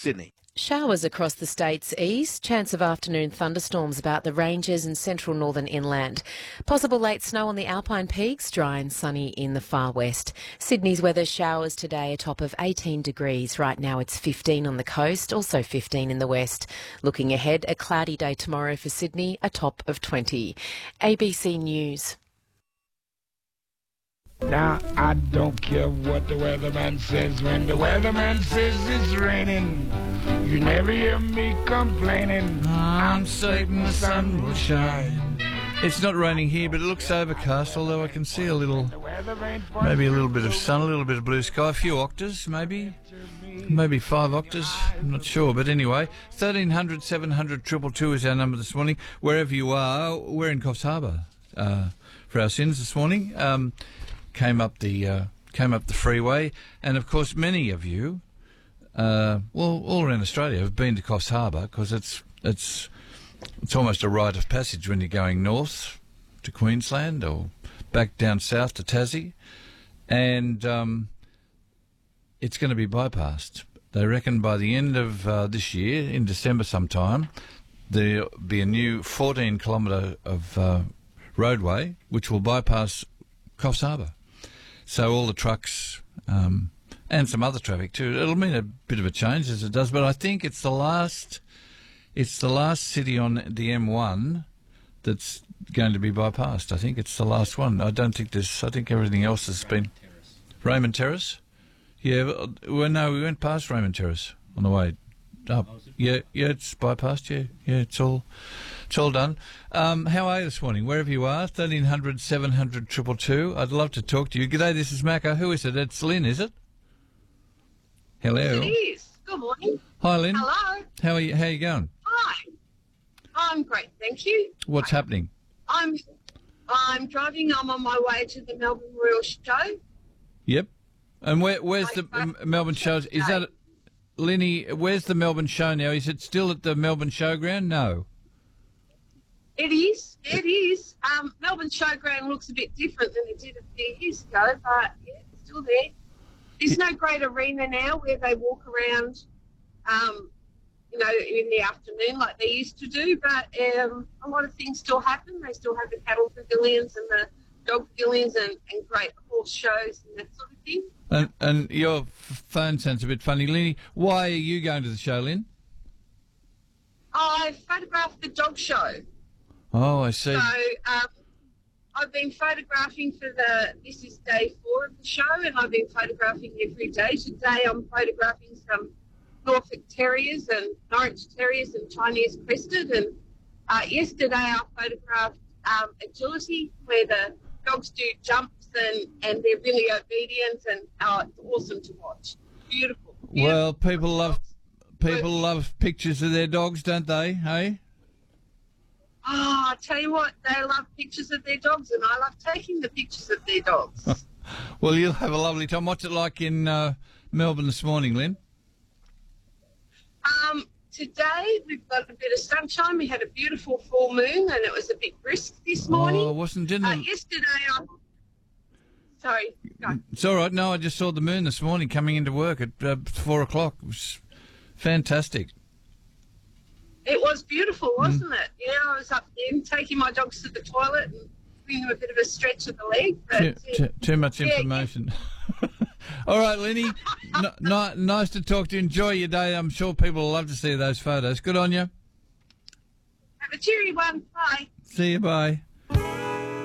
Sydney. Showers across the state's east, chance of afternoon thunderstorms about the ranges and central northern inland. Possible late snow on the Alpine peaks, dry and sunny in the far west. Sydney's weather showers today, a top of 18 degrees. Right now it's 15 on the coast, also 15 in the west. Looking ahead, a cloudy day tomorrow for Sydney, a top of 20. ABC News. Now, I don't care what the weatherman says. When the weatherman says it's raining, you never hear me complaining. I'm certain the sun will shine. It's not raining here, but it looks overcast, although I can see maybe a little bit of sun, a little bit of blue sky, a few octaves, maybe 5 octaves, I'm not sure. But anyway, 1300 700 222 is our number this morning. Wherever you are, we're in Coffs Harbour for our sins this morning. Came up the freeway, and of course many of you, all around Australia, have been to Coffs Harbour because it's almost a rite of passage when you're going north to Queensland or back down south to Tassie, and it's going to be bypassed. They reckon by the end of this year, in December sometime, there'll be a new 14-kilometre of roadway which will bypass Coffs Harbour. So all the trucks and some other traffic too. It'll mean a bit of a change as it does, but I think it's the last city on the M1 that's going to be bypassed. I think it's the last one. I think everything else has been. Raymond Terrace? Yeah, we went past Raymond Terrace on the way up. Yeah, it's bypassed. Yeah, it's all done. How are you this morning? Wherever you are, 1300 700 222. I'd love to talk to you. G'day, this is Macca. Who is it? It's Lynn, is it? Hello. It is. Good morning. Hi, Lynn. Hello. How are you? How are you going? Hi. I'm great, thank you. What's happening? I'm driving. I'm on my way to the Melbourne Royal Show. Yep. And where's the Melbourne show? Is that Linny? Where's the Melbourne show now? Is it still at the Melbourne Showground? No. It is. It is. Melbourne Showground looks a bit different than it did a few years ago, but yeah, it's still there. There's no great arena now where they walk around, in the afternoon like they used to do, but a lot of things still happen. They still have the cattle pavilions and the dog pavilions and great horse shows and that sort of thing. And your phone sounds a bit funny, Linny. Why are you going to the show, Lynn? I photographed the dog show. Oh, I see. So I've been photographing this is day 4 of the show, and I've been photographing every day. Today I'm photographing some Norfolk Terriers and Norwich Terriers and Chinese Crested. And yesterday I photographed agility, where the dogs do jumps and they're really obedient, and it's awesome to watch. Beautiful. Well, people love pictures of their dogs, don't they? Hey. Oh, I tell you what, they love pictures of their dogs, and I love taking the pictures of their dogs. Well, you'll have a lovely time. What's it like in Melbourne this morning, Lynn? Today we've got a bit of sunshine. We had a beautiful full moon, and it was a bit brisk this morning. Oh, didn't it? Yesterday, sorry. Go. It's all right. No, I just saw the moon this morning coming into work at 4 o'clock. It was fantastic. It was beautiful, wasn't it? Yeah, I was up there taking my dogs to the toilet and giving them a bit of a stretch of the leg. But, too much information. Yeah. All right, Lenny. Nice to talk to you. Enjoy your day. I'm sure people will love to see those photos. Good on you. Have a cheery one. Bye. See you. Bye.